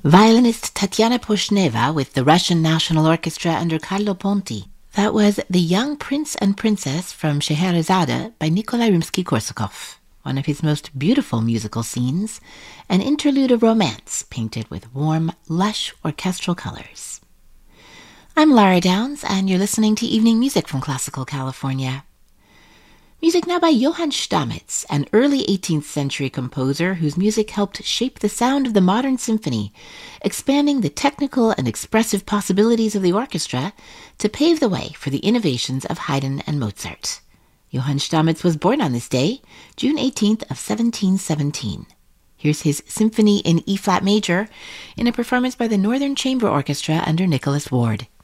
Violinist Tatiana Poshneva with the Russian National Orchestra under Carlo Ponti. That was The Young Prince and Princess from Scheherazade by Nikolai Rimsky-Korsakov. One of his most beautiful musical scenes, an interlude of romance painted with warm, lush orchestral colors. I'm Lara Downs, and you're listening to Evening Music from Classical California. Music now by Johann Stamitz, an early 18th century composer whose music helped shape the sound of the modern symphony, expanding the technical and expressive possibilities of the orchestra to pave the way for the innovations of Haydn and Mozart. Johann Stamitz was born on this day, June 18th of 1717. Here's his Symphony in E-flat major in a performance by the Northern Chamber Orchestra under Nicholas Ward.